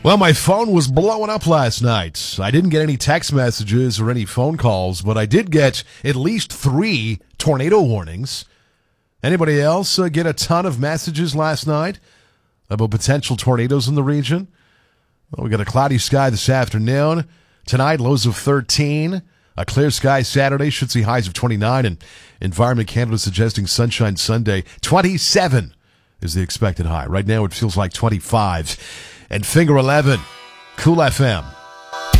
Well, my phone was blowing up last night. I didn't get any text messages or any phone calls, but I did get at least 3 tornado warnings. Anybody else get a ton of messages last night about potential tornadoes in the region? Well, we got a cloudy sky this afternoon. Tonight, lows of 13. A clear sky Saturday, should see highs of 29. And Environment Canada suggesting sunshine Sunday. 27 is the expected high. Right now, it feels like 25. And Finger 11, Cool FM.